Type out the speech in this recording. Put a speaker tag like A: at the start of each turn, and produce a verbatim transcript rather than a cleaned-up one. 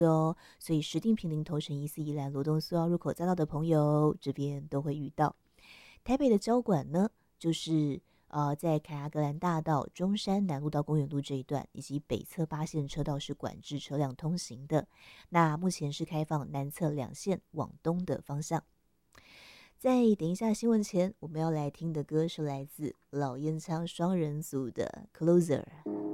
A: 所以石碇、坪林、头城、宜四、宜兰、罗东、苏澳入口匝道的朋友，这边都会遇到。台北的交管呢，就是呃，在凯亚格兰大道、中山南路到公园路这一段，以及北侧八线车道是管制车辆通行的。那目前是开放南侧两线往东的方向。在等一下新闻前，我们要来听的歌是来自老烟枪双人组的《Closer》。